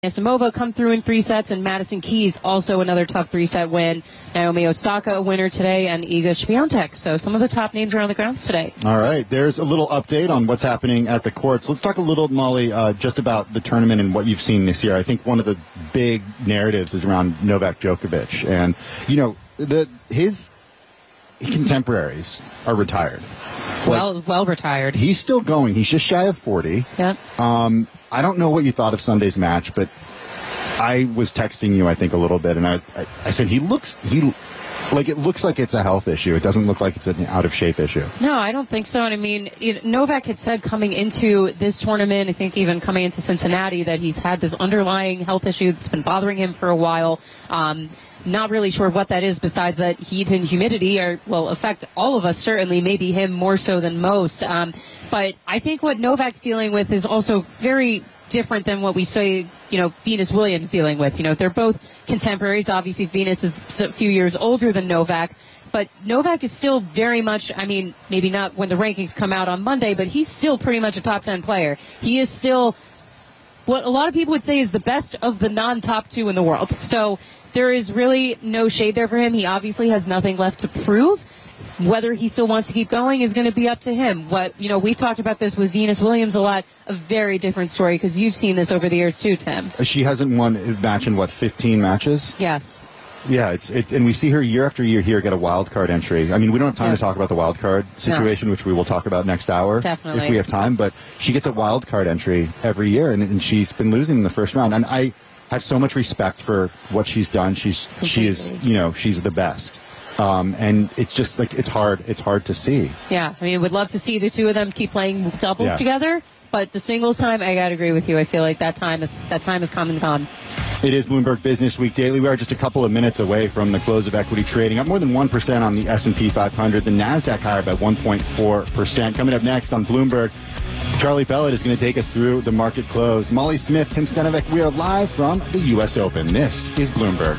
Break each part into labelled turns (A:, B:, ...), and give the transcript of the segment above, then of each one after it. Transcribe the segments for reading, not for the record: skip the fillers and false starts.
A: Anisimova come through in 3 sets, and Madison Keys also another tough 3-set win. Naomi Osaka a winner today, and Iga Swiatek. So some of the top names are on the grounds today.
B: All right, there's a little update on what's happening at the courts. Let's talk a little, Molly, just about the tournament and what you've seen this year. I think one of the big narratives is around Novak Djokovic, and his contemporaries are retired.
A: Well retired.
B: He's still going. He's just shy of 40.
A: Yep.
B: I don't know what you thought of Sunday's match, but I was texting you, I think, a little bit, and I said it looks like it's a health issue. It doesn't look like it's an out-of-shape issue.
A: No, I don't think so. And I mean, Novak had said coming into this tournament, I think even coming into Cincinnati, that he's had this underlying health issue that's been bothering him for a while. Not really sure what that is besides that heat and humidity will affect all of us, certainly, maybe him more so than most. But I think what Novak's dealing with is also very different than what we say, Venus Williams dealing with. They're both contemporaries. Obviously, Venus is a few years older than Novak. But Novak is still very much, maybe not when the rankings come out on Monday, but he's still pretty much a top 10 player. He is still what a lot of people would say is the best of the non-top 2 in the world. So there is really no shade there for him. He obviously has nothing left to prove. Whether he still wants to keep going is going to be up to him. We've talked about this with Venus Williams a lot. A very different story because you've seen this over the years too, Tim.
B: She hasn't won a match in 15 matches?
A: Yes.
B: Yeah, and we see her year after year here get a wild card entry. We don't have time to talk about the wild card situation, which we will talk about next hour.
A: Definitely.
B: If we have time, but she gets a wild card entry every year, and she's been losing in the first round. And I have so much respect for what she's done. She is, she's the best. And it's just it's hard to see.
A: Yeah, would love to see the two of them keep playing doubles together, but the singles time, I gotta agree with you. I feel like that time has come and gone.
B: It is Bloomberg Business Week Daily. We are just a couple of minutes away from the close of equity trading, up more than 1% on the S&P 500. The Nasdaq higher by 1.4%. Coming up next on Bloomberg, Charlie Bellet is going to take us through the market close. Molly Smith, Tim Stenovic, we are live from the U.S. Open. This is Bloomberg.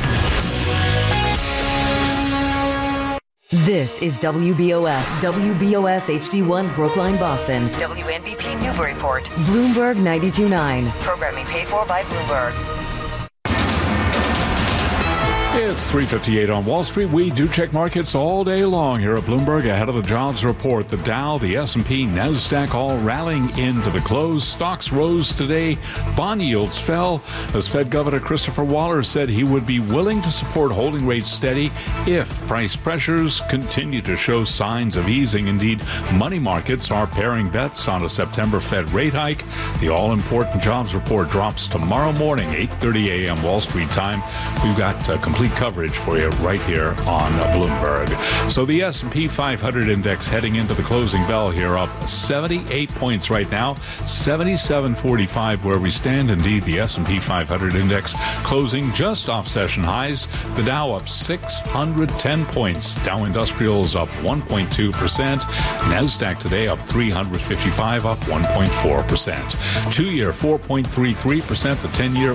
C: This is WBOS HD1 Brookline, Boston. WNBP Newburyport. Bloomberg 92.9. Programming paid for by Bloomberg.
D: It's 3:58 on Wall Street. We do check markets all day long here at Bloomberg. Ahead of the jobs report, the Dow, the S&P, NASDAQ all rallying into the close. Stocks rose today. Bond yields fell as Fed Governor Christopher Waller said he would be willing to support holding rates steady if price pressures continue to show signs of easing. Indeed, money markets are paring bets on a September Fed rate hike. The all-important jobs report drops tomorrow morning, 8:30 a.m. Wall Street time. We've got complete coverage for you right here on Bloomberg. So the S&P 500 index heading into the closing bell here up 78 points right now, 77.45 where we stand. Indeed, the S&P 500 index closing just off session highs. The Dow up 610 points. Dow Industrials up 1.2%. NASDAQ today up 355, up 1.4%. 2-year 4.33%. The 10-year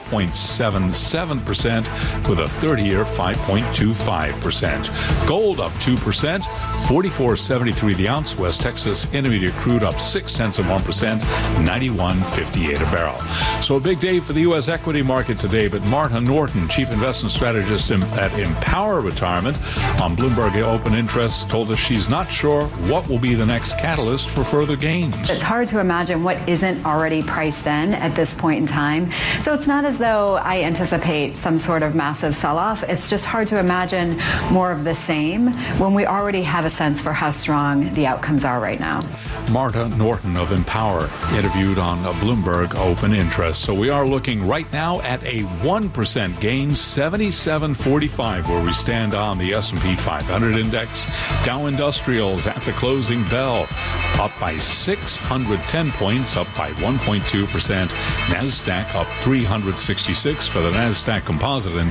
D: 4.77% with a 30-year 5.25%. Gold up 2%, 44.73 the ounce. West Texas Intermediate crude up 0.6%, 91.58 a barrel. So a big day for the U.S. equity market today, but Marta Norton, Chief Investment Strategist at Empower Retirement on Bloomberg Open Interest, told us she's not sure what will be the next catalyst for further gains.
E: It's hard to imagine what isn't already priced in at this point in time. So it's not as though I anticipate some sort of massive sell-off. It's just hard to imagine more of the same when we already have a sense for how strong the outcomes are right now.
D: Marta Norton of Empower interviewed on Bloomberg Open Interest. So we are looking right now at a 1% gain, 77.45 where we stand on the S&P 500 index. Dow Industrials at the closing bell up by 610 points, up by 1.2%. NASDAQ up 366 for the NASDAQ Composite Index,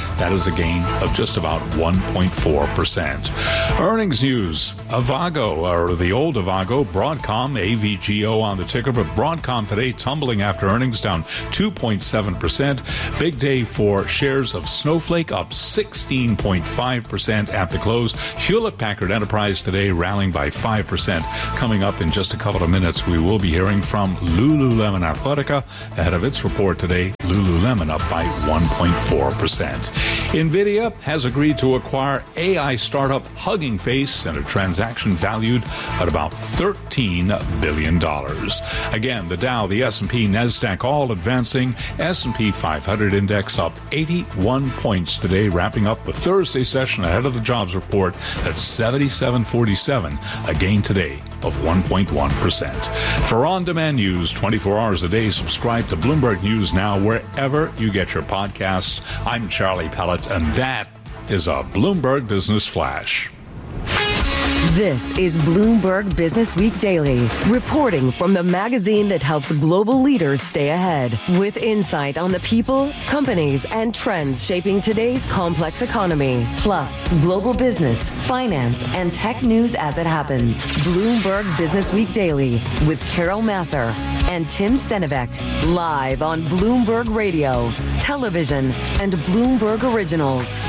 D: That is a gain of just about 1.4%. Earnings news. Avago, or the old Avago, Broadcom, AVGO on the ticker, but Broadcom today tumbling after earnings, down 2.7%. Big day for shares of Snowflake, up 16.5% at the close. Hewlett-Packard Enterprise today rallying by 5%. Coming up in just a couple of minutes, we will be hearing from Lululemon Athletica ahead of its report today. Lululemon up by 1.4%. NVIDIA has agreed to acquire AI startup Hugging Face in a transaction valued at about $13 billion. Again, the Dow, the S&P, NASDAQ all advancing. S&P 500 index up 81 points today, wrapping up the Thursday session ahead of the jobs report at 77.47, a gain today of 1.1%. For on-demand news 24 hours a day, subscribe to Bloomberg News Now wherever you get your podcasts. I'm Charlie Pellet, and that is a Bloomberg Business Flash.
C: This is Bloomberg Business Week Daily, reporting from the magazine that helps global leaders stay ahead, with insight on the people, companies, and trends shaping today's complex economy, plus global business, finance, and tech news as it happens. Bloomberg Business Week Daily with Carol Massar and Tim Stenivek, live on Bloomberg Radio, television, and Bloomberg Originals.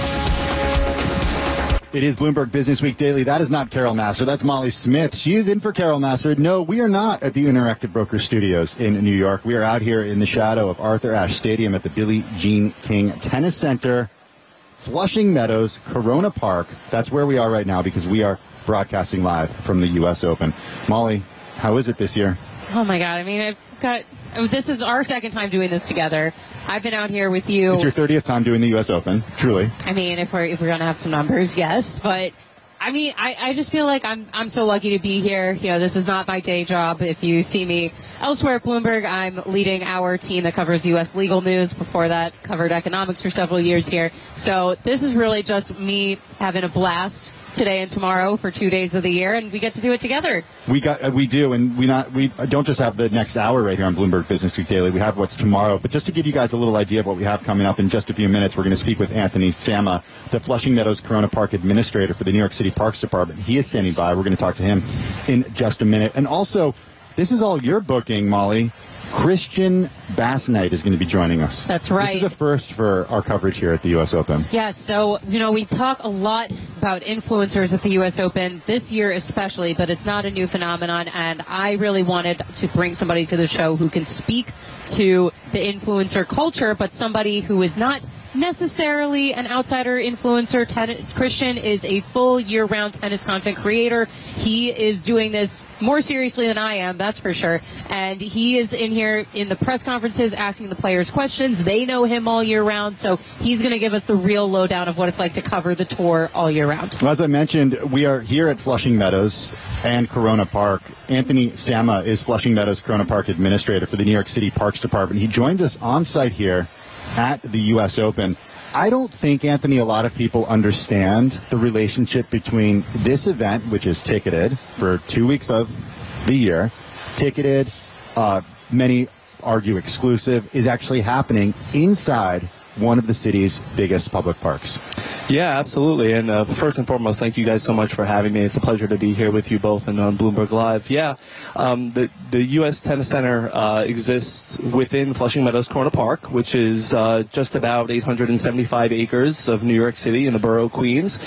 B: It is Bloomberg Business Week Daily. That is not Carol Massar. That's Molly Smith. She is in for Carol Massar. No, we are not at the Interactive Broker Studios in New York. We are out here in the shadow of Arthur Ashe Stadium at the Billie Jean King Tennis Center, Flushing Meadows, Corona Park. That's where we are right now because we are broadcasting live from the U.S. Open. Molly, how is it this year?
A: Oh, my God. I mean, this is our second time doing this together. I've been out here with you.
B: It's your 30th time doing the U.S. Open, truly.
A: I mean, if we're going to have some numbers, yes. But, I mean, I just feel like I'm so lucky to be here. You know, this is not my day job. If you see me elsewhere at Bloomberg, I'm leading our team that covers U.S. legal news. Before that, covered economics for several years here. So this is really just me having a blast today and tomorrow for 2 days of the year, and we get to do it together.
B: We do, and we don't just have the next hour right here on Bloomberg Business Week Daily. We have what's tomorrow. But just to give you guys a little idea of what we have coming up in just a few minutes, we're going to speak with Anthony Sama, the Flushing Meadows Corona Park Administrator for the New York City Parks Department. He is standing by. We're going to talk to him in just a minute. And also, this is all your booking, Molly. Christian Bassnight is going to be joining us.
A: That's right.
B: This is a first for our coverage here at the U.S. Open.
A: Yes, so, we talk a lot about influencers at the U.S. Open this year especially, but it's not a new phenomenon, and I really wanted to bring somebody to the show who can speak to the influencer culture, but somebody who is not necessarily an outsider influencer. Christian is a full year-round tennis content creator. He is doing this more seriously than I am, that's for sure. And he is in here in the press conferences asking the players questions. They know him all year round, so he's going to give us the real lowdown of what it's like to cover the tour all year round.
B: Well, as I mentioned, we are here at Flushing Meadows and Corona Park. Anthony Sama is Flushing Meadows Corona Park Administrator for the New York City Parks Department. He joins us on site here at the U.S. Open. I don't think, Anthony, a lot of people understand the relationship between this event, which is ticketed for 2 weeks of the year, ticketed, many argue exclusive, is actually happening inside one of the city's biggest public parks.
F: Yeah, absolutely. And first and foremost, thank you guys so much for having me. It's a pleasure to be here with you both and on Bloomberg Live. Yeah, the U.S. Tennis Center exists within Flushing Meadows Corona Park, which is just about 875 acres of New York City in the borough of Queens.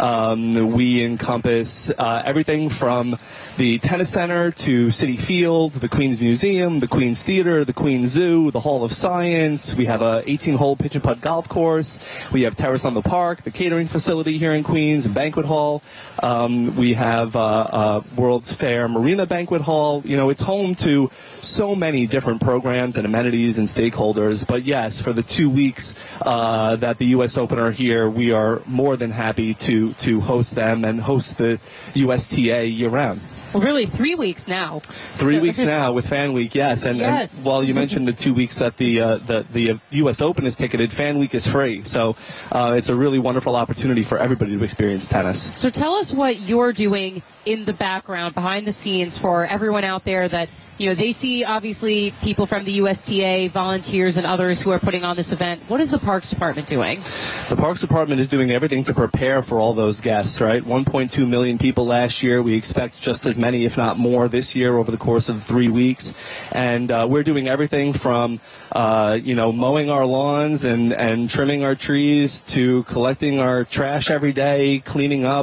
F: We encompass everything from the tennis center to City Field, the Queens Museum, the Queens Theater, the Queens Zoo, the Hall of Science. We have a 18-hole pitch and putt golf course. We have Terrace on the Park, the catering facility here in Queens, and banquet hall. We have World's Fair Marina Banquet Hall. It's home to so many different programs and amenities and stakeholders. But yes, for the 2 weeks that the U.S. Open are here, we are more than happy to host them and host the USTA year-round.
A: Well, really, 3 weeks now.
F: 3 weeks now with Fan Week, yes. And while you mentioned the 2 weeks that the U.S. Open is ticketed, Fan Week is free. So it's a really wonderful opportunity for everybody to experience tennis.
A: So tell us what you're doing in the background, behind the scenes, for everyone out there that they see obviously people from the USTA, volunteers, and others who are putting on this event. What is the Parks Department doing?
F: The Parks Department is doing everything to prepare for all those guests, right? 1.2 million people last year. We expect just as many, if not more, this year over the course of 3 weeks. And we're doing everything from, mowing our lawns and trimming our trees to collecting our trash every day, cleaning up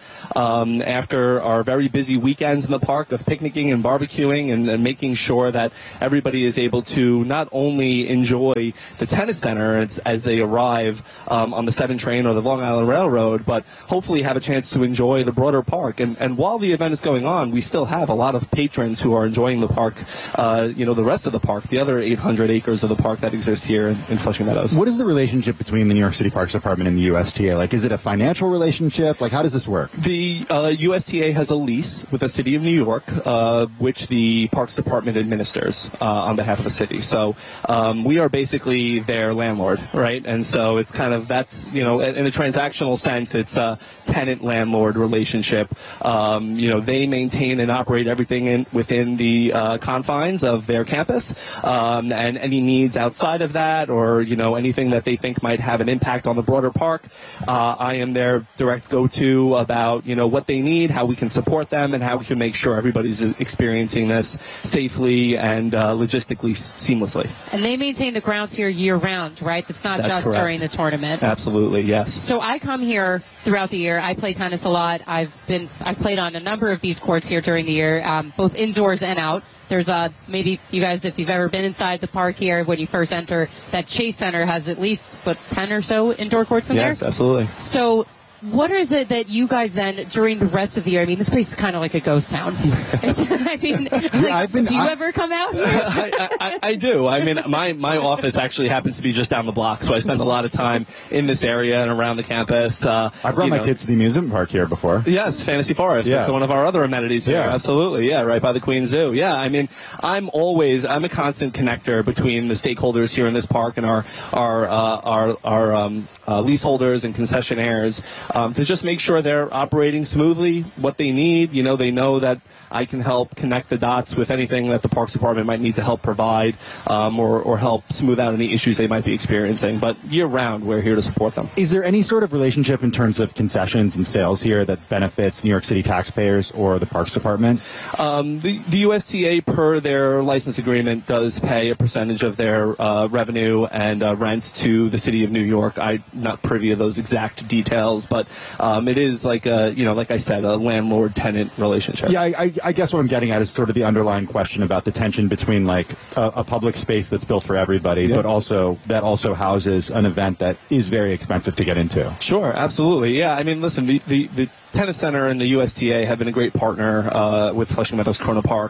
F: after our very busy weekends in the park of picnicking and barbecuing and making sure that everybody is able to not only enjoy the tennis center as they arrive on the 7 train or the Long Island Railroad, but hopefully have a chance to enjoy the broader park. And while the event is going on, we still have a lot of patrons who are enjoying the park, the rest of the park, the other 800 acres of the park that exists here in Flushing Meadows.
B: What is the relationship between the New York City Parks Department and the USTA? Like, is it a financial relationship? Like, how does this work?
F: The USTA has a lease with the City of New York, which the Parks Department administers on behalf of the city. So we are basically their landlord, right? And so it's kind of, that's, in a transactional sense, it's a tenant-landlord relationship. They maintain and operate everything within the confines of their campus, and any needs outside of that or, anything that they think might have an impact on the broader park, I am their direct go-to about, what they need, how we can support them, and how we can make sure everybody's experiencing this safely and logistically seamlessly.
A: And they maintain the grounds here year-round, right? That's not just
F: correct.
A: During the tournament.
F: Absolutely, yes.
A: So I come here throughout the year. I play tennis a lot. I've played on a number of these courts here during the year, both indoors and out. There's maybe you guys, if you've ever been inside the park here, when you first enter, that Chase Center has at least 10 or so indoor courts in there.
F: Yes, absolutely.
A: So what is it that you guys then, during the rest of the year, I mean, this place is kind of like a ghost town. Do you ever come out here?
F: I do. I mean, my office actually happens to be just down the block, so I spend a lot of time in this area and around the campus. I
B: brought my kids to the amusement park here before.
F: Yes, Fantasy Forest.
B: Yeah.
F: That's one of our other amenities here.
B: Yeah.
F: Absolutely. Yeah, right by the Queen Zoo. Yeah, I mean, I'm a constant connector between the stakeholders here in this park and our leaseholders and concessionaires. To just make sure they're operating smoothly, what they need. They know that I can help connect the dots with anything that the Parks Department might need to help provide or help smooth out any issues they might be experiencing. But year-round, we're here to support them.
B: Is there any sort of relationship in terms of concessions and sales here that benefits New York City taxpayers or the Parks Department?
F: The USTA, per their license agreement, does pay a percentage of their revenue and rent to the City of New York. I'm not privy to those exact details, but it is like like I said, a landlord-tenant relationship.
B: Yeah, I guess what I'm getting at is sort of the underlying question about the tension between like a public space that's built for everybody, but also houses an event that is very expensive to get into.
F: Sure, absolutely. Yeah, I mean, listen, the Tennis Center and the USTA have been a great partner with Flushing Meadows Corona Park.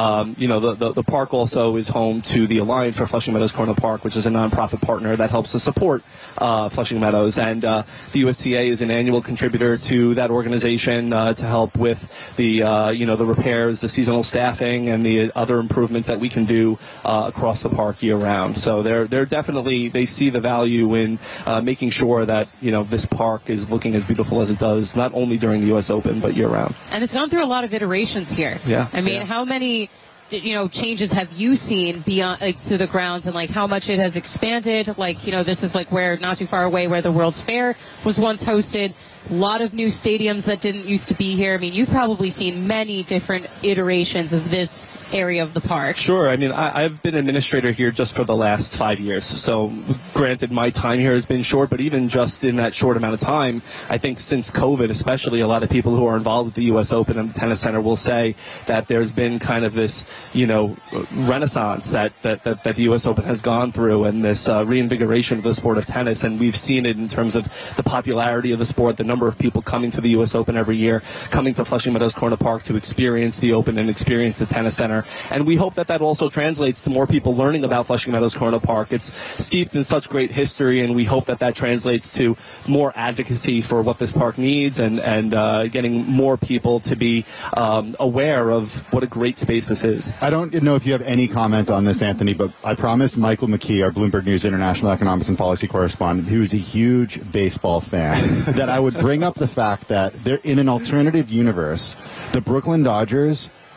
F: The park also is home to the Alliance for Flushing Meadows Corona Park, which is a nonprofit partner that helps to support Flushing Meadows. And the USTA is an annual contributor to that organization to help with the repairs, the seasonal staffing, and the other improvements that we can do across the park year round. So they're definitely, they see the value in making sure that this park is looking as beautiful as it does, not only during the U.S. Open, but year-round.
A: And it's gone through a lot of iterations here.
F: Yeah.
A: I mean, how many changes have you seen beyond to the grounds, and how much it has expanded? This is where not too far away where the World's Fair was once hosted. A lot of new stadiums that didn't used to be here. I mean, you've probably seen many different iterations of this area of the park.
F: Sure. I mean, I've been administrator here just for the last 5 years. So granted, my time here has been short, but even just in that short amount of time, I think since COVID, especially, a lot of people who are involved with the U.S. Open and the Tennis Center will say that there's been kind of this, renaissance that the U.S. Open has gone through, and this reinvigoration of the sport of tennis. And we've seen it in terms of the popularity of the sport, the number of people coming to the U.S. Open every year, coming to Flushing Meadows Corona Park to experience the Open and experience the Tennis Center. And we hope that also translates to more people learning about Flushing Meadows Corona Park. It's steeped in such great history, and we hope that translates to more advocacy for what this park needs and getting more people to be aware of what a great space this is.
B: I don't know if you have any comment on this, Anthony, but I promised Michael McKee, our Bloomberg News International Economics and Policy correspondent, who's a huge baseball fan, that I would bring up the fact that in an alternative universe, the Brooklyn Dodgers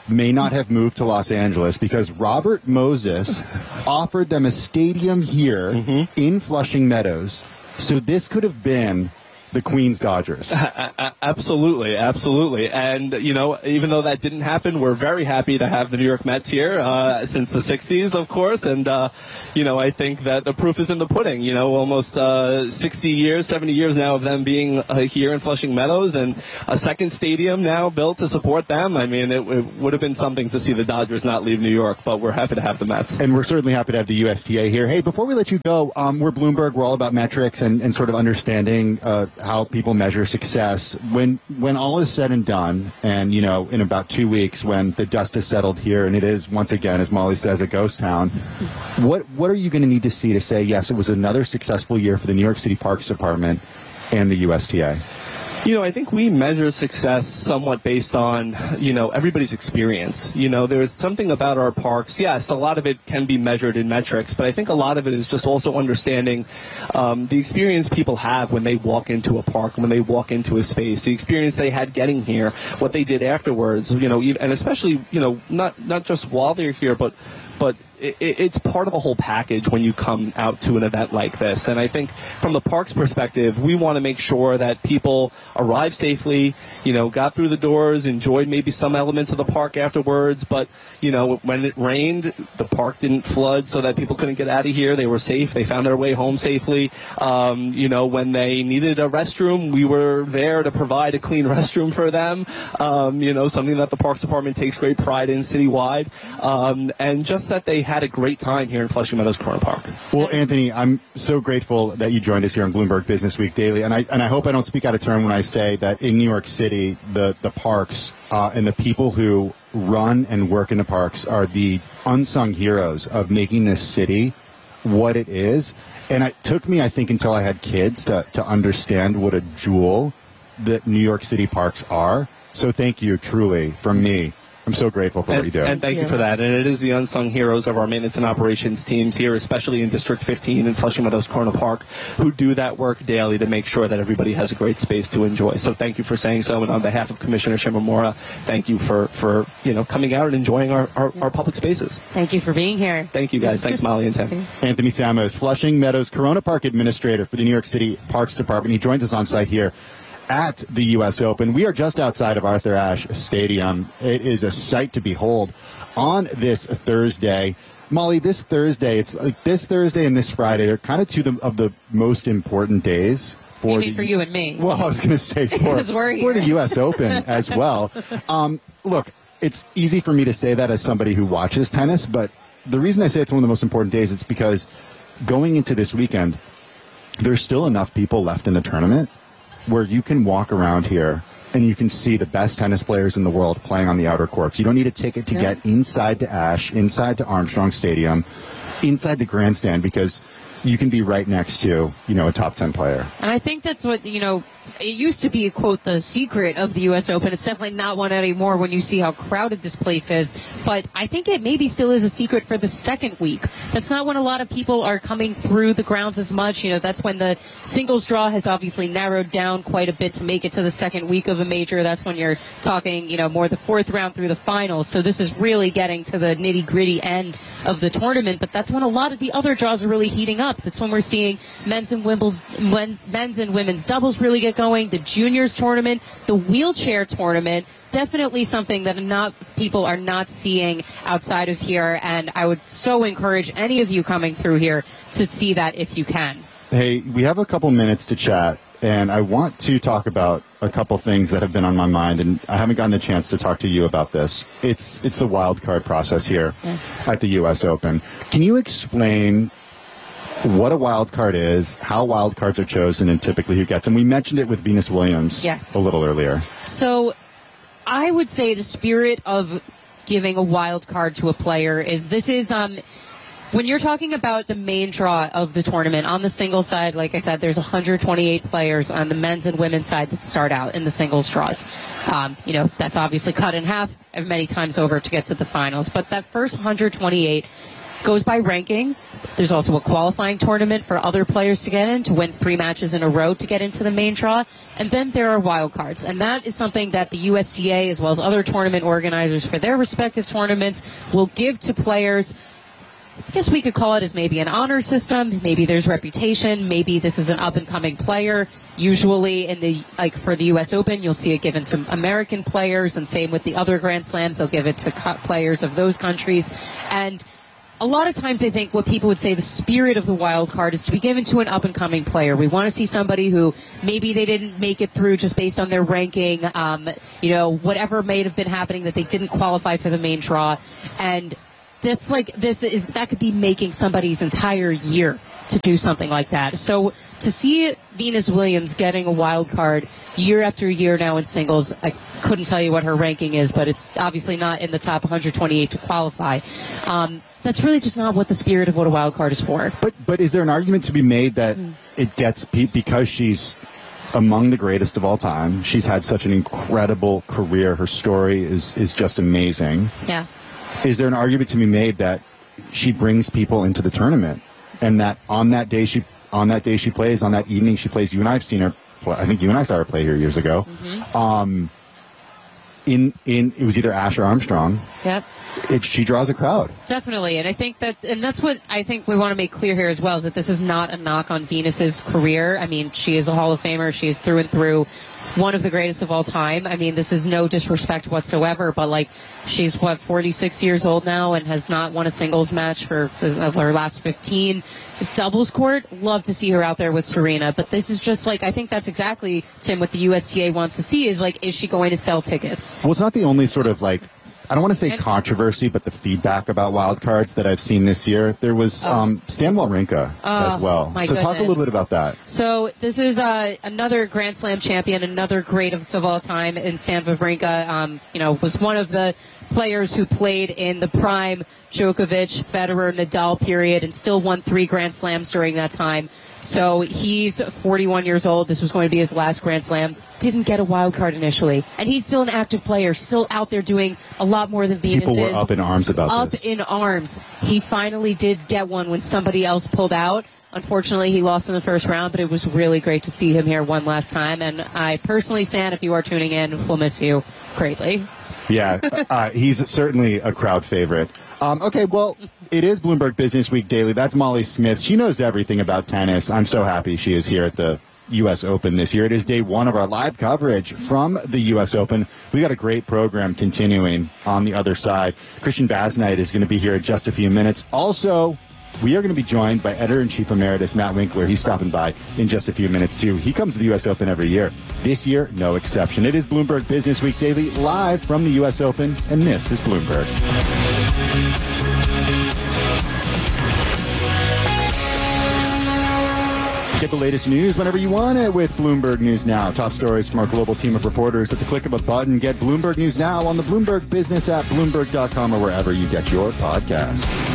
B: may not have moved to Los Angeles because Robert Moses offered them a stadium here in Flushing Meadows. So this could have been the Queens Dodgers.
F: Absolutely. And, even though that didn't happen, we're very happy to have the New York Mets here since the 60s, of course. And, I think that the proof is in the pudding. Almost 60 years, 70 years now of them being here in Flushing Meadows, and a second stadium now built to support them. I mean, it would have been something to see the Dodgers not leave New York, but we're happy to have the Mets.
B: And we're certainly happy to have the USTA here. Hey, before we let you go, we're Bloomberg. We're all about metrics and sort of understanding how people measure success. When all is said and done, and in about 2 weeks when the dust has settled here and it is once again, as Molly says, a ghost town, what are you going to need to see to say yes, it was another successful year for the New York City Parks Department and the USTA?
F: I think we measure success somewhat based on, everybody's experience. There's something about our parks. Yes, a lot of it can be measured in metrics, but I think a lot of it is just also understanding the experience people have when they walk into a park, when they walk into a space, the experience they had getting here, what they did afterwards, and especially, not just while they're here, but it's part of a whole package when you come out to an event like this. And I think from the park's perspective, we want to make sure that people arrive safely, got through the doors, enjoyed maybe some elements of the park afterwards. But, when it rained, the park didn't flood so that people couldn't get out of here. They were safe. They found their way home safely. When they needed a restroom, we were there to provide a clean restroom for them. Something that the Parks Department takes great pride in citywide. And just that they had a great time here in Flushing Meadows Corner Park.
B: Well, Anthony, I'm so grateful that you joined us here on Bloomberg Business Week Daily, and I hope I don't speak out of turn when I say that in New York City, the parks and the people who run and work in the parks are the unsung heroes of making this city what it is. And it took me, I think, until I had kids to understand what a jewel that New York City parks are. So thank you, truly, from me. I'm so grateful for what you do.
F: And thank you for that. And it is the unsung heroes of our maintenance and operations teams here, especially in District 15 and Flushing Meadows Corner Park, who do that work daily to make sure that everybody has a great space to enjoy. So thank you for saying so. And on behalf of Commissioner Shimomura, thank you for coming out and enjoying our public spaces.
A: Thank you for being here.
F: Thank you, guys. Thanks, Molly and Tim.
B: Anthony Samos, Flushing Meadows Corona Park Administrator for the New York City Parks Department. He joins us on site here at the U.S. Open. We are just outside of Arthur Ashe Stadium. It is a sight to behold on this Thursday. Molly, this Thursday, it's like this Thursday and this Friday, they're kind of two of the most important days
A: for you and me.
B: Well, I was going to say for the U.S. Open as well. Look, it's easy for me to say that as somebody who watches tennis, but the reason I say it's one of the most important days, it's because going into this weekend, there's still enough people left in the tournament where you can walk around here and you can see the best tennis players in the world playing on the outer courts. You don't need a ticket to get inside to Ashe, inside to Armstrong Stadium, inside the grandstand, because you can be right next to, a top 10 player.
A: And I think that's what, it used to be, quote, the secret of the U.S. Open. It's definitely not one anymore when you see how crowded this place is. But I think it maybe still is a secret for the second week. That's not when a lot of people are coming through the grounds as much. That's when the singles draw has obviously narrowed down quite a bit to make it to the second week of a major. That's when you're talking, more the fourth round through the finals. So this is really getting to the nitty-gritty end of the tournament. But that's when a lot of the other draws are really heating up. That's when we're seeing men's and women's doubles really get going, the juniors tournament, the wheelchair tournament, definitely something that people are not seeing outside of here, and I would so encourage any of you coming through here to see that if you can.
B: Hey, we have a couple minutes to chat, and I want to talk about a couple things that have been on my mind, and I haven't gotten a chance to talk to you about this. It's the wild card process here at the U.S. Open. Can you explain what a wild card is, how wild cards are chosen, and typically who gets them? We mentioned it with Venus Williams a little earlier.
A: So I would say the spirit of giving a wild card to a player is when you're talking about the main draw of the tournament, on the singles side, like I said, there's 128 players on the men's and women's side that start out in the singles draws. That's obviously cut in half many times over to get to the finals. But that first 128, goes by ranking. There's also a qualifying tournament for other players to get in, to win 3 matches in a row to get into the main draw. And then there are wild cards. And that is something that the USTA, as well as other tournament organizers for their respective tournaments, will give to players. I guess we could call it as maybe an honor system. Maybe there's reputation. Maybe this is an up-and-coming player. Usually for the U.S. Open, you'll see it given to American players, and same with the other Grand Slams. They'll give it to players of those countries. And a lot of times I think what people would say the spirit of the wild card is to be given to an up-and-coming player. We want to see somebody who maybe they didn't make it through just based on their ranking, whatever may have been happening that they didn't qualify for the main draw. And that could be making somebody's entire year to do something like that. So to see Venus Williams getting a wild card year after year now in singles, I couldn't tell you what her ranking is, but it's obviously not in the top 128 to qualify. That's really just not what the spirit of what a wild card is for.
B: But is there an argument to be made that it gets because she's among the greatest of all time? She's had such an incredible career. Her story is just amazing.
A: Yeah.
B: Is there an argument to be made that she brings people into the tournament, and that on that day she plays, on that evening she plays? You and I have seen her play. I think you and I saw her play here years ago. Mm-hmm. It was either Ash or Armstrong.
A: Yep.
B: She draws a crowd.
A: Definitely, and I think that's what I think we want to make clear here as well, is that this is not a knock on Venus's career. I mean, she is a Hall of Famer. She is through and through one of the greatest of all time. I mean, this is no disrespect whatsoever, but she's 46 years old now and has not won a singles match of her last 15. Doubles court, love to see her out there with Serena, but this is just I think that's exactly, Tim, what the USTA wants to see is she going to sell tickets?
B: Well, it's not the only sort of I don't want to say controversy, but the feedback about wild cards that I've seen this year. There was Stan Wawrinka as well. So talk a little bit about that.
A: So this is another Grand Slam champion, another great of all time in Stan Wawrinka. Was one of the players who played in the prime Djokovic, Federer, Nadal period, and still won 3 Grand Slams during that time. So he's 41 years old. This was going to be his last Grand Slam. Didn't get a wild card initially. And he's still an active player, still out there doing a lot more than Venus is.
B: People were up in arms about this.
A: Up in arms. He finally did get one when somebody else pulled out. Unfortunately, he lost in the first round, but it was really great to see him here one last time. And I personally, Stan, if you are tuning in, will miss you greatly.
B: Yeah, he's certainly a crowd favorite. Okay, well, it is Bloomberg Business Week Daily. That's Molly Smith. She knows everything about tennis. I'm so happy she is here at the U.S. Open this year. It is day 1 of our live coverage from the U.S. Open. We got a great program continuing on the other side. Christian Basnight is going to be here in just a few minutes. Also, we are going to be joined by Editor-in-Chief Emeritus Matt Winkler. He's stopping by in just a few minutes, too. He comes to the U.S. Open every year. This year, no exception. It is Bloomberg Business Week Daily, live from the U.S. Open, and this is Bloomberg. Get the latest news whenever you want it with Bloomberg News Now. Top stories from our global team of reporters at the click of a button. Get Bloomberg News Now on the Bloomberg Business app, Bloomberg.com, or wherever you get your podcasts.